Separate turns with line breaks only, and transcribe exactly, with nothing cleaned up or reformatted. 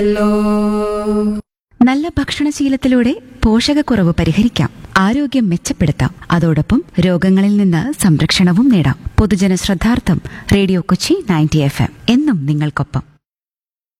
നല്ല ഭക്ഷണശീലത്തിലൂടെ പോഷകക്കുറവ് പരിഹരിക്കാം, ആരോഗ്യം മെച്ചപ്പെടുത്താം, അതോടൊപ്പം രോഗങ്ങളിൽ നിന്ന് സംരക്ഷണവും നേടാം. പൊതുജന ശ്രദ്ധാർത്ഥം radio Kochi ninety F M എന്നും നിങ്ങൾക്കൊപ്പം.